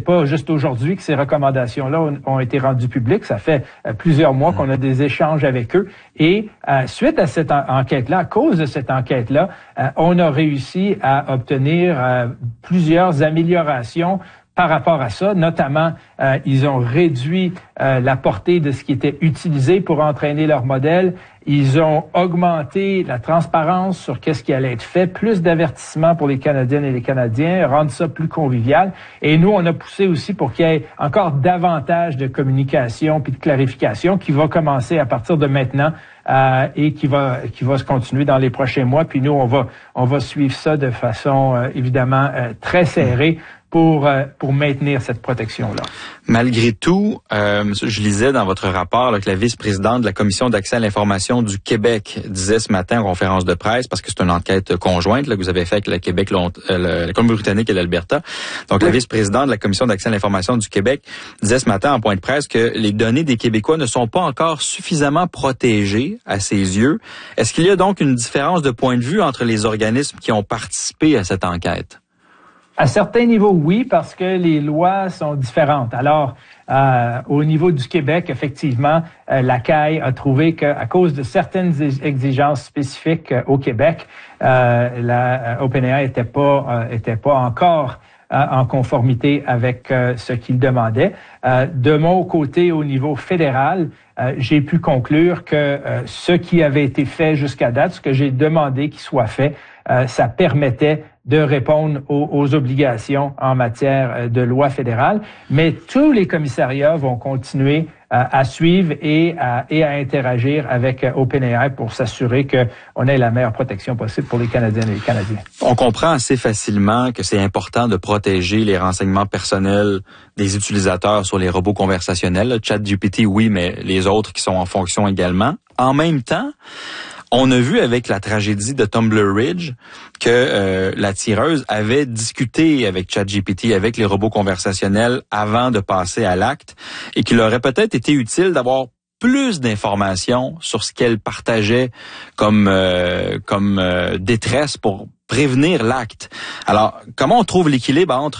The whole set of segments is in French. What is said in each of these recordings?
pas juste aujourd'hui que ces recommandations-là ont été rendues publiques. Ça fait plusieurs mois qu'on a des échanges avec eux. Et suite à cette enquête-là, à cause de cette enquête-là, on a réussi à obtenir plusieurs améliorations par rapport à ça. Notamment, ils ont réduit la portée de ce qui était utilisé pour entraîner leur modèle. Ils ont augmenté la transparence sur qu'est-ce qui allait être fait, plus d'avertissements pour les Canadiennes et les Canadiens, rendre ça plus convivial. Et nous, on a poussé aussi pour qu'il y ait encore davantage de communication puis de clarification qui va commencer à partir de maintenant et qui va se continuer dans les prochains mois. Puis nous, on va suivre ça de façon évidemment très serrée pour maintenir cette protection-là. Malgré tout, je lisais dans votre rapport là, que la vice-présidente de la Commission d'accès à l'information du Québec disait ce matin en conférence de presse, parce que c'est une enquête conjointe là, que vous avez faite avec le Québec, la Colombie-Britannique et l'Alberta. Donc, la vice-présidente de la Commission d'accès à l'information du Québec disait ce matin en point de presse que les données des Québécois ne sont pas encore suffisamment protégées à ses yeux. Est-ce qu'il y a donc une différence de point de vue entre les organismes qui ont participé à cette enquête? À certains niveaux, oui, parce que les lois sont différentes. Alors, au niveau du Québec, effectivement, la CAI a trouvé qu'à cause de certaines exigences spécifiques au Québec, la OpenAI était pas encore en conformité avec ce qu'il demandait. De mon côté, au niveau fédéral, j'ai pu conclure que ce qui avait été fait jusqu'à date, ce que j'ai demandé qu'il soit fait, ça permettait de répondre aux obligations en matière de loi fédérale. Mais tous les commissariats vont continuer à suivre et à interagir avec OpenAI pour s'assurer qu'on ait la meilleure protection possible pour les Canadiennes et les Canadiens. On comprend assez facilement que c'est important de protéger les renseignements personnels des utilisateurs sur les robots conversationnels. ChatGPT, oui, mais les autres qui sont en fonction également. En même temps, on a vu avec la tragédie de Tumbler Ridge que la tireuse avait discuté avec ChatGPT, avec les robots conversationnels avant de passer à l'acte et qu'il aurait peut-être été utile d'avoir plus d'informations sur ce qu'elle partageait comme détresse pour prévenir l'acte. Alors, comment on trouve l'équilibre entre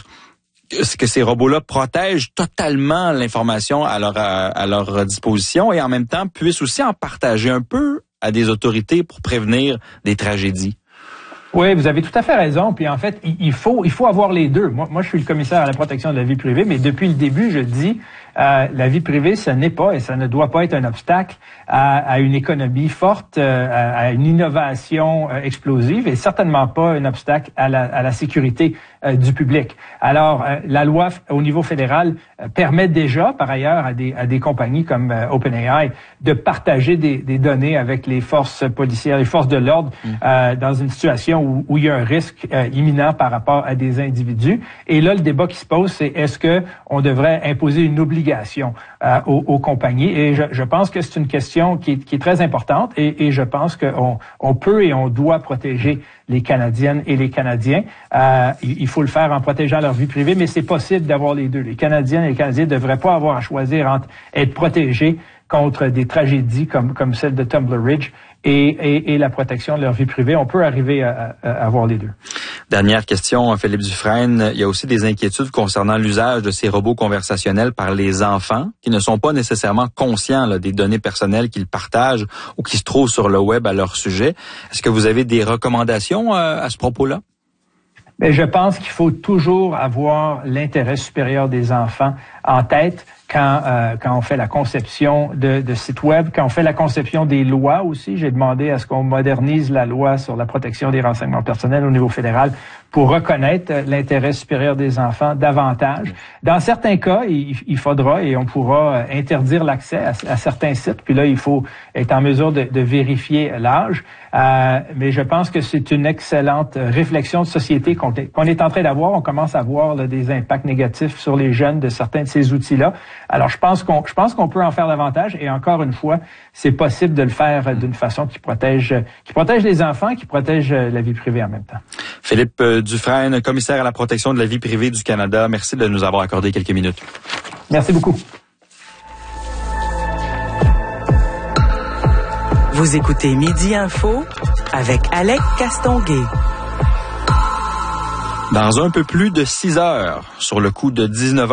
ce que ces robots-là protègent totalement l'information à leur disposition et en même temps puissent aussi en partager un peu à des autorités pour prévenir des tragédies? Oui, vous avez tout à fait raison. Puis en fait, il faut avoir les deux. Moi, je suis le commissaire à la protection de la vie privée, mais depuis le début, je dis la vie privée, ce n'est pas et ça ne doit pas être un obstacle à une économie forte, à une innovation explosive et certainement pas un obstacle à la sécurité du public. Alors, la loi au niveau fédéral permet déjà, par ailleurs, à des compagnies comme OpenAI de partager des données avec les forces policières, les forces de l'ordre dans une situation où il y a un risque imminent par rapport à des individus. Et là, le débat qui se pose, c'est est-ce que on devrait imposer une obligation aux compagnies? Et je pense que c'est une question qui est très importante et je pense qu'on peut et on doit protéger les Canadiennes et les Canadiens. Il faut le faire en protégeant leur vie privée, mais c'est possible d'avoir les deux. Les Canadiennes et les Canadiens ne devraient pas avoir à choisir entre être protégés contre des tragédies comme celle de Tumbler Ridge et la protection de leur vie privée. On peut arriver à avoir les deux. Dernière question, Philippe Dufresne. Il y a aussi des inquiétudes concernant l'usage de ces robots conversationnels par les enfants qui ne sont pas nécessairement conscients des données personnelles qu'ils partagent ou qui se trouvent sur le web à leur sujet. Est-ce que vous avez des recommandations à ce propos-là? Mais je pense qu'il faut toujours avoir l'intérêt supérieur des enfants en tête quand on fait la conception de sites web, quand on fait la conception des lois aussi. J'ai demandé à ce qu'on modernise la loi sur la protection des renseignements personnels au niveau fédéral pour reconnaître l'intérêt supérieur des enfants davantage. Dans certains cas, il faudra et on pourra interdire l'accès à certains sites. Puis là, il faut être en mesure de vérifier l'âge. Mais je pense que c'est une excellente réflexion de société qu'on est en train d'avoir. On commence à voir des impacts négatifs sur les jeunes de certains de ces outils-là. Alors, je pense qu'on peut en faire davantage. Et encore une fois, c'est possible de le faire d'une façon qui protège les enfants, qui protège la vie privée en même temps. Philippe Dufresne, commissaire à la protection de la vie privée du Canada. Merci de nous avoir accordé quelques minutes. Merci beaucoup. Vous écoutez Midi Info avec Alec Castonguay. Dans un peu plus de 6 heures, sur le coup de 19h,